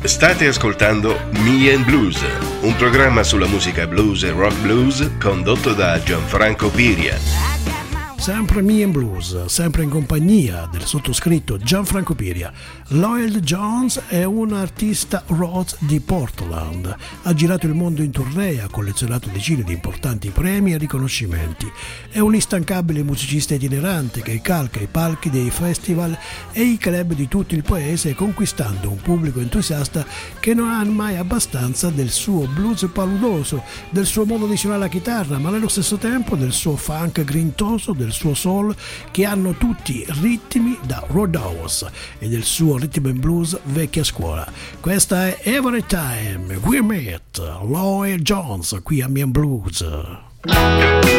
State ascoltando Me and Blues, un programma sulla musica blues e rock blues condotto da Gianfranco Piria. Sempre Me and Blues, sempre in compagnia del sottoscritto Gianfranco Piria. Lloyd Jones è un artista rock di Portland. Ha girato il mondo in tournée, ha collezionato decine di importanti premi e riconoscimenti. È un instancabile musicista itinerante che calca i palchi dei festival e i club di tutto il paese, conquistando un pubblico entusiasta che non ha mai abbastanza del suo blues paludoso, del suo modo di suonare la chitarra, ma nello stesso tempo del suo funk grintoso, del suo soul, che hanno tutti ritmi da Roadhouse, e del suo rhythm and blues vecchia scuola. Questa è Every Time We Meet, Lloyd Jones qui a Me and Blues.